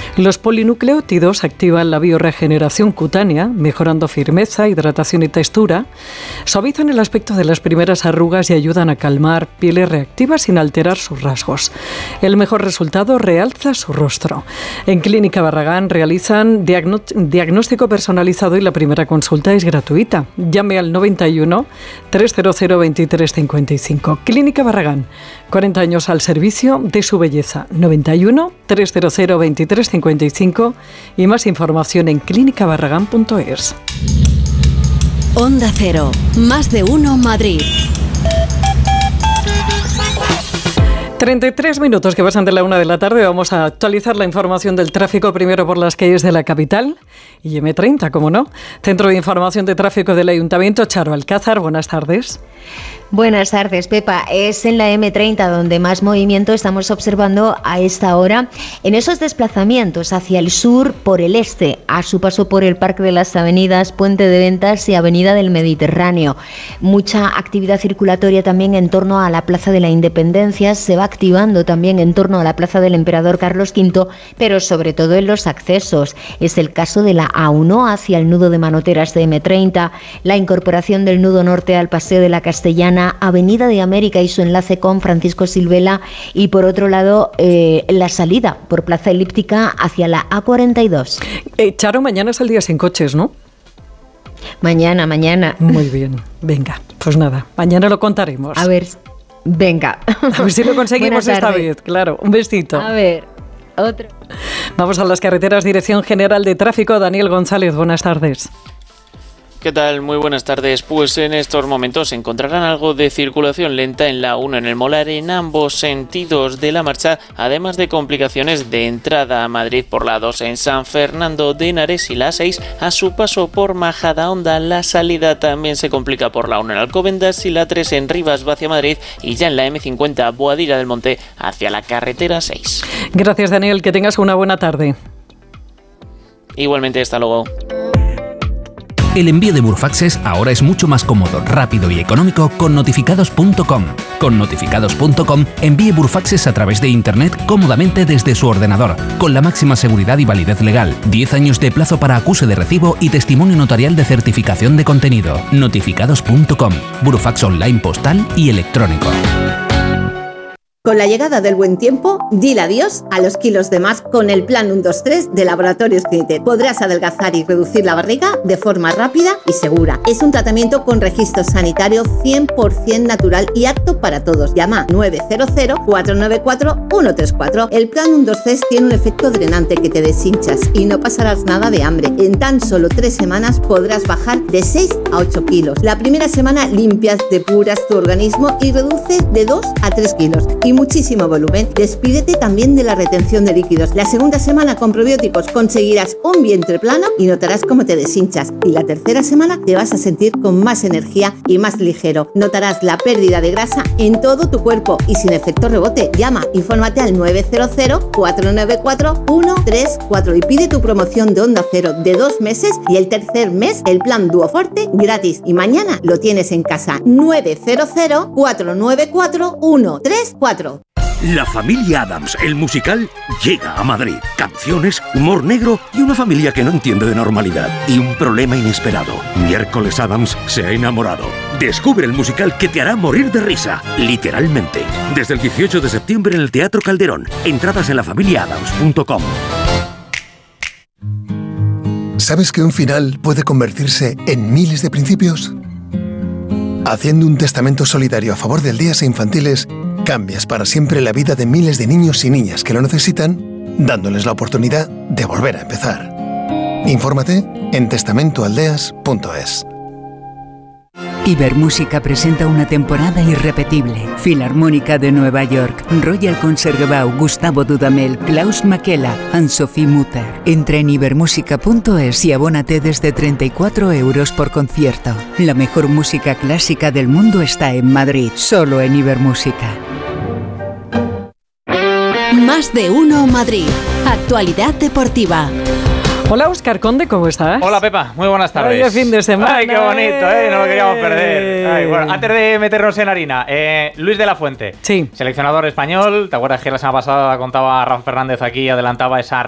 Los polinucleótidos activan la bioregeneración cutánea, mejorando firmeza, hidratación y textura, suavizan el aspecto de las primeras arrugas y ayudan a calmar pieles reactivas sin alterar sus rasgos. El mejor resultado realza su rostro. En Clínica Barragán realizan diagnóstico personalizado y la primera consulta es gratuita. Llame al 91 300 2355. Clínica Barragán, 40 años al servicio de su belleza. 91 300 2355 y más información en clínicabarragán.es. Onda Cero, más de uno Madrid. 33 minutos que pasan de la 1 de la tarde. Vamos a actualizar la información del tráfico primero por las calles de la capital y M30, como no. Centro de Información de Tráfico del Ayuntamiento, Charo Alcázar, buenas tardes. Buenas tardes, Pepa. Es en la M30 donde más movimiento estamos observando a esta hora en esos desplazamientos hacia el sur por el este, a su paso por el Parque de las Avenidas, Puente de Ventas y Avenida del Mediterráneo. Mucha actividad circulatoria también en torno a la Plaza de la Independencia, se va activando también en torno a la Plaza del Emperador Carlos V, pero sobre todo en los accesos. Es el caso de la A1 hacia el nudo de Manoteras de M30, la incorporación del nudo norte al Paseo de la Castellana, Avenida de América y su enlace con Francisco Silvela y por otro lado la salida por Plaza Elíptica hacia la A42. Charo, mañana es el día sin coches, ¿no? Mañana. Muy bien, venga, pues nada, mañana lo contaremos. A ver, venga. A ver si lo conseguimos esta vez, claro, un besito. A ver, otro. Vamos a las carreteras, Dirección General de Tráfico, Daniel González, buenas tardes. ¿Qué tal? Muy buenas tardes. Pues en estos momentos encontrarán algo de circulación lenta en la 1 en el Molar en ambos sentidos de la marcha, además de complicaciones de entrada a Madrid por la 2 en San Fernando de Henares y la 6 a su paso por Majadahonda. La salida también se complica por la 1 en Alcobendas y la 3 en Rivas hacia Madrid y ya en la M50 Boadilla del Monte hacia la carretera 6. Gracias, Daniel, que tengas una buena tarde. Igualmente, hasta luego. El envío de Burfaxes ahora es mucho más cómodo, rápido y económico con notificados.com. Con notificados.com envíe Burfaxes a través de internet cómodamente desde su ordenador, con la máxima seguridad y validez legal, 10 años de plazo para acuse de recibo y testimonio notarial de certificación de contenido. Notificados.com, Burfax online postal y electrónico. Con la llegada del buen tiempo, dile adiós a los kilos de más con el plan 1-2-3 de Laboratorios Clinitet. Podrás adelgazar y reducir la barriga de forma rápida y segura. Es un tratamiento con registro sanitario 100% natural y apto para todos. Llama 900-494-134. El plan 1-2-3 tiene un efecto drenante que te deshinchas y no pasarás nada de hambre. En tan solo 3 semanas podrás bajar de 6 a 8 kilos. La primera semana limpias, depuras tu organismo y reduces de 2 a 3 kilos. Y muchísimo volumen. Despídete también de la retención de líquidos. La segunda semana con probióticos conseguirás un vientre plano y notarás cómo te deshinchas. Y la tercera semana te vas a sentir con más energía y más ligero. Notarás la pérdida de grasa en todo tu cuerpo y sin efecto rebote. Llama, infórmate al 900-494-134 y pide tu promoción de Onda Cero de 2 meses y el tercer mes el plan Duoforte gratis. Y mañana lo tienes en casa. 900-494-134. La familia Addams, el musical, llega a Madrid. Canciones, humor negro y una familia que no entiende de normalidad. Y un problema inesperado. Miércoles Addams se ha enamorado. Descubre el musical que te hará morir de risa, literalmente. Desde el 18 de septiembre en el Teatro Calderón. Entradas en lafamiliaadams.com. ¿Sabes que un final puede convertirse en miles de principios? Haciendo un testamento solidario a favor de aldeas e infantiles, cambias para siempre la vida de miles de niños y niñas que lo necesitan, dándoles la oportunidad de volver a empezar. Infórmate en testamentoaldeas.es. Ibermúsica presenta una temporada irrepetible. Filarmónica de Nueva York, Royal Concertgebouw, Gustavo Dudamel, Klaus Makela, Anne-Sophie Mutter. Entra en ibermúsica.es y abónate desde 34 € por concierto. La mejor música clásica del mundo está en Madrid, solo en Ibermúsica. Más de uno Madrid. Actualidad deportiva. Hola, Óscar Conde, ¿cómo estás? Hola, Pepa, muy buenas tardes. Ay, fin de semana. Ay, qué bonito, no lo queríamos perder. Ay, bueno, antes de meternos en harina, Luis de la Fuente, sí, seleccionador español. ¿Te acuerdas que la semana pasada contaba Rafa Fernández aquí, adelantaba esa